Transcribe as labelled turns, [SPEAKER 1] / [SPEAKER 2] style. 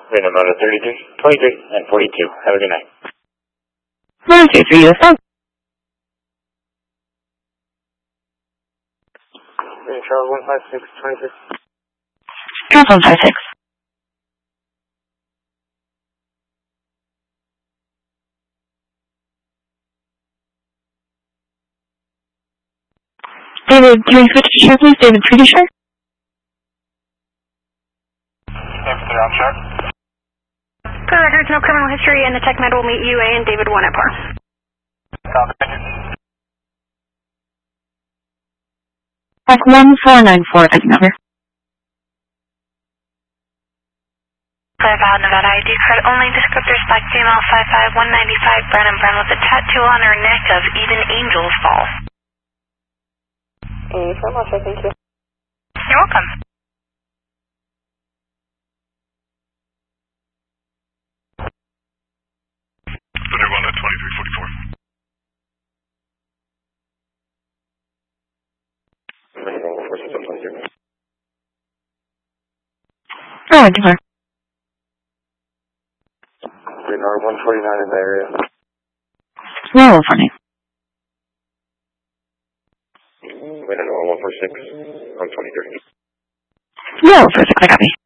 [SPEAKER 1] Radar Motor 33, 23, and 42. Have a good night.
[SPEAKER 2] 123 US phone.
[SPEAKER 1] Charles 156, 23.
[SPEAKER 2] Charles 156. David, can we switch to share, please? David, pretty sure?
[SPEAKER 1] David, they're on check.
[SPEAKER 3] For the records, no criminal history, and the tech med will meet UA and David 1 at par.
[SPEAKER 1] Copy.
[SPEAKER 2] That's 1494, taking over.
[SPEAKER 3] Clear Val, Nevada ID card only. Descriptors black female 55195, brown and brown with a tattoo on her neck of Even Angels Fall.
[SPEAKER 4] Thank you.
[SPEAKER 3] You're welcome.
[SPEAKER 1] Thunder 1 at 2344.
[SPEAKER 2] Oh, different.
[SPEAKER 1] Radar 149 in the area.
[SPEAKER 2] Well, funny.
[SPEAKER 1] Radar 146 on 23.
[SPEAKER 2] Well, perfect, I copy.